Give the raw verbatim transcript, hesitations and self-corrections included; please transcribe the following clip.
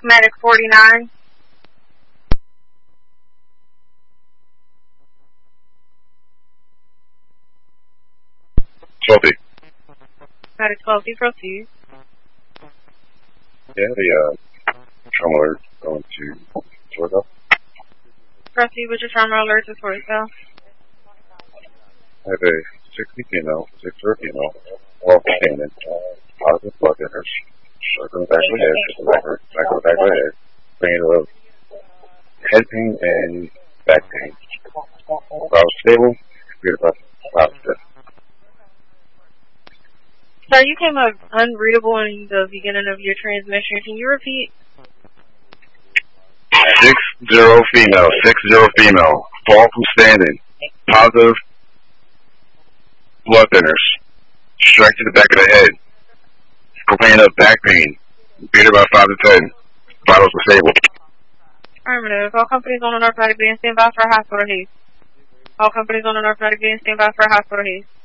Medic forty-nine. Trophy. Medic twelve, proceed. Yeah, the uh, trauma alert going to Torgo. Proceed with your trauma alert to Torgo. I have a sixty female, six or female, all standing, positive blood thinners, circling back of the head, just the back of back of the back of the head, pain of head pain and back pain. If I was stable, computer about positive. Sir, you came up unreadable in the beginning of your transmission. Can you repeat? Six zero female, six zero female, fall from standing, positive blood thinners, strike to the back of the head, complain of back pain, beat about five to ten, vitals disabled. Affirmative. All companies on the North Atlantic being stand by for hospital haste. All companies on the North Atlantic being stand by for hospital haste.